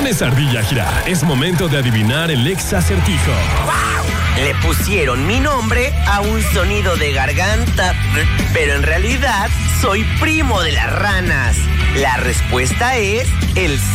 Pones ardilla a girar. Es momento de adivinar el ex acertijo. ¡Wow! Le pusieron mi nombre a un sonido de garganta, pero en realidad soy primo de las ranas. La respuesta es el